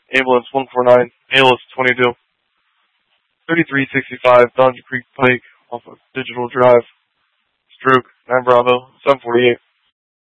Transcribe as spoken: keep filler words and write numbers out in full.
Ambulance one four nine, A L S twenty-two. thirty-three sixty-five, Dodger Creek Pike, off of Digital Drive. Stroke, nine Bravo, seven forty-eight.